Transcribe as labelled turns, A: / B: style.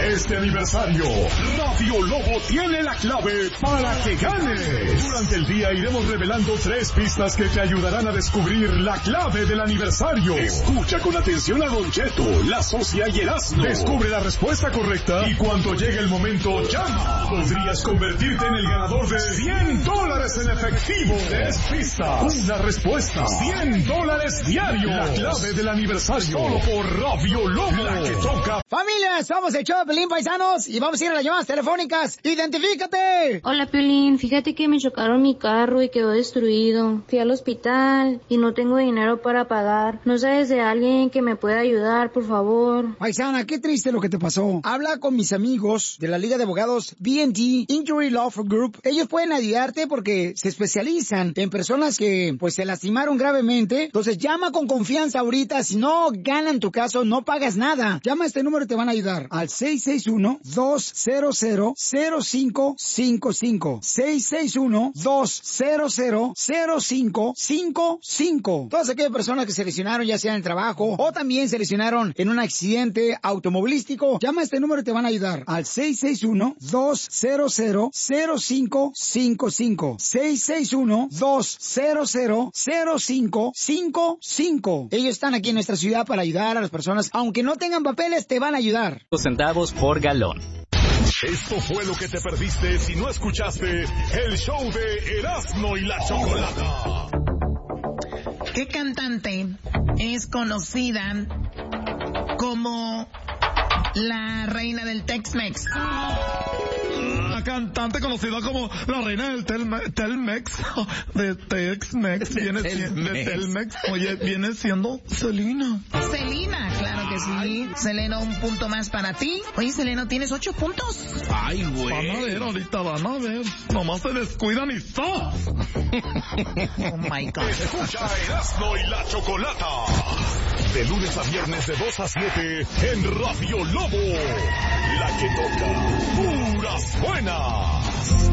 A: este aniversario, Radio Lobo tiene la clave para que ganes. Durante el día iremos revelando 3 pistas que te ayudarán a descubrir la clave del aniversario. Escucha con atención a Don Cheto, la Socia y Erasmo. Descubre la respuesta correcta y cuando llegue el momento, llama. Podrías convertirte en el ganador de $100 en efectivo. 3 pistas, una respuesta, $100 diario. La clave del aniversario, solo por Radio Lobo. La que toca.
B: Familia, somos el show de Piolín, paisanos, y vamos a ir a las llamadas telefónicas. ¡Identifícate!
C: Hola, Piolín, fíjate que me chocaron mi carro y quedó destruido. Fui al hospital y no tengo dinero para pagar. ¿No sabes de alguien que me pueda ayudar, por favor?
B: Paisana, qué triste lo que te pasó. Habla con mis amigos de la Liga de Abogados B&G Injury Law Group. Ellos pueden ayudarte porque se especializan en personas que pues se lastimaron gravemente. Entonces llama con confianza ahorita. Si no ganan tu caso, no pagas nada. Llama a este número y te van a ayudar al 661-200-0555. 661-200-0555. Todas aquellas personas que se lesionaron ya sea en el trabajo o también se lesionaron en un accidente automovilístico, llama a este número y te van a ayudar al 661-200-0555. 661-200-0555. Ellos están aquí en nuestra ciudad para ayudar a las personas. Aunque no tengan papeles, te van a ayudar.
D: Centavos por galón.
A: Esto fue lo que te perdiste si no escuchaste el show de Erasmo y la Chocolata.
E: ¿Qué cantante es conocida como la reina del Tex-Mex?
F: La cantante conocida como la reina del Telmex, de Tex-Mex, viene siendo Selena.
E: Selena, claro que sí. Selena, un punto más para ti. Oye, Selena, tienes 8 puntos.
F: Ay, güey. Van a ver, ahorita van a ver. Nomás se descuidan y ¡zas!
E: Oh, my God.
A: Escucha Erasmo y la Chocolata. De lunes a viernes de 2 a 7 en Radio Lobo. La que toca puras buenas.